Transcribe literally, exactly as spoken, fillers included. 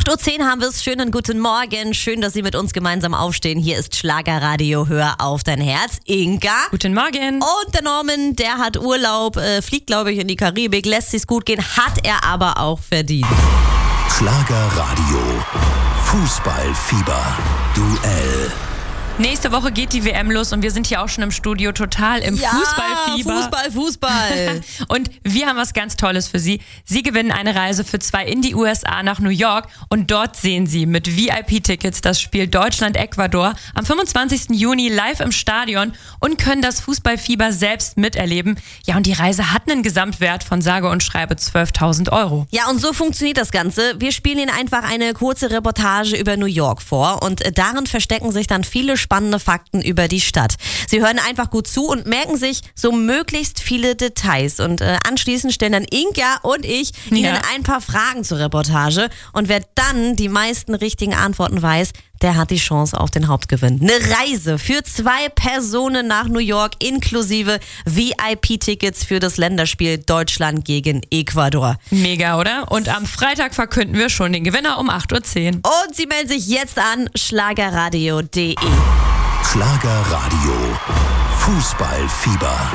acht Uhr zehn haben wir es. Schönen guten Morgen. Schön, dass Sie mit uns gemeinsam aufstehen. Hier ist Schlagerradio. Hör auf dein Herz. Inga. Guten Morgen. Und der Norman, der hat Urlaub, äh, fliegt, glaube ich, in die Karibik, lässt sich's gut gehen, hat er aber auch verdient. Schlagerradio. Fußballfieber. Duell. Nächste Woche geht die W M los und wir sind hier auch schon im Studio total im Ja, Fußballfieber. Fußball, Fußball. Und wir haben was ganz Tolles für Sie. Sie gewinnen eine Reise für zwei in die U S A nach New York und dort sehen Sie mit V I P-Tickets das Spiel Deutschland-Ecuador am fünfundzwanzigsten Juni live im Stadion und können das Fußballfieber selbst miterleben. Ja, und die Reise hat einen Gesamtwert von sage und schreibe zwölftausend Euro. Ja, und so funktioniert das Ganze. Wir spielen Ihnen einfach eine kurze Reportage über New York vor und äh, darin verstecken sich dann viele spannende Fakten über die Stadt. Sie hören einfach gut zu und merken sich so möglichst viele Details. Und äh, anschließend stellen dann Inga und ich Ihnen Ja. ein paar Fragen zur Reportage. Und wer dann die meisten richtigen Antworten weiß, der hat die Chance auf den Hauptgewinn. Eine Reise für zwei Personen nach New York inklusive V I P-Tickets für das Länderspiel Deutschland gegen Ecuador. Mega, oder? Und am Freitag verkünden wir schon den Gewinner um acht Uhr zehn. Und Sie melden sich jetzt an schlagerradio punkt de. Schlagerradio. Fußballfieber.